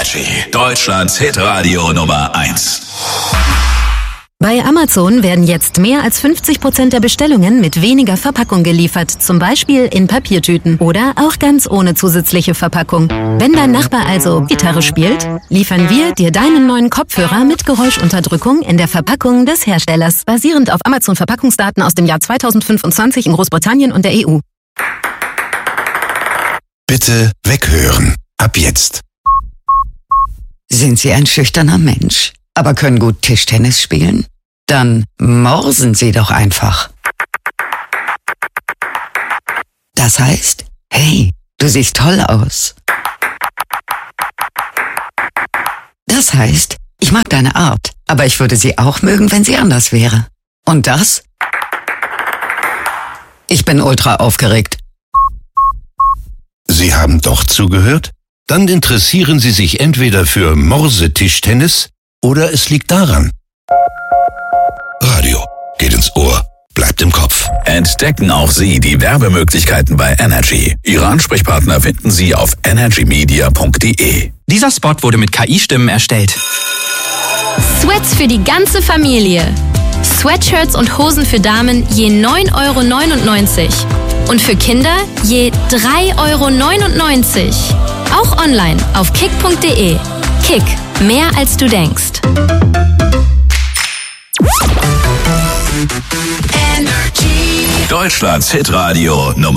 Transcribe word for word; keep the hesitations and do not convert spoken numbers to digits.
Energy, Deutschlands Hitradio Nummer eins. Bei Amazon werden jetzt mehr als fünfzig Prozent der Bestellungen mit weniger Verpackung geliefert, zum Beispiel in Papiertüten oder auch ganz ohne zusätzliche Verpackung. Wenn dein Nachbar also Gitarre spielt, liefern wir dir deinen neuen Kopfhörer mit Geräuschunterdrückung in der Verpackung des Herstellers, basierend auf Amazon-Verpackungsdaten aus dem Jahr zweitausendfünfundzwanzig in Großbritannien und der E U. Bitte weghören. Ab jetzt. Sind Sie ein schüchterner Mensch, aber können gut Tischtennis spielen? Dann morsen Sie doch einfach. Das heißt, hey, du siehst toll aus. Das heißt, ich mag deine Art, aber ich würde sie auch mögen, wenn sie anders wäre. Und das? Ich bin ultra aufgeregt. Sie haben doch zugehört? Dann interessieren Sie sich entweder für Morsetischtennis oder es liegt daran. Radio geht ins Ohr, bleibt im Kopf. Entdecken auch Sie die Werbemöglichkeiten bei Energy. Ihre Ansprechpartner finden Sie auf energy media punkt de. Dieser Spot wurde mit K I-Stimmen erstellt. Sweats für die ganze Familie. Sweatshirts und Hosen für Damen je neun Euro neunundneunzig. Und für Kinder je drei Euro neunundneunzig. Auch online auf kick punkt de. Kick, mehr als du denkst. Deutschlands Hitradio Nummer